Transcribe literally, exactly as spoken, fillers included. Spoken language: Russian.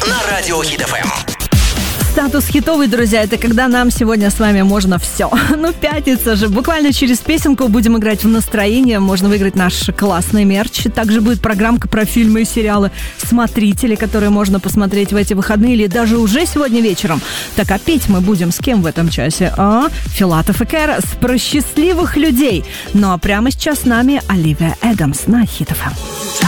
на радио Хит эф эм. Статус хитовый, друзья, это когда нам сегодня с вами можно все. Ну, пятница же. Буквально через песенку будем играть в настроение. Можно выиграть наш классный мерч. Также будет программка про фильмы и сериалы «Смотрители», которые можно посмотреть в эти выходные или даже уже сегодня вечером. Так, а петь мы будем с кем в этом часе? А? Филатов и Кэрос про счастливых людей. Ну, а прямо сейчас с нами Оливия Эдамс на Хит эф эм.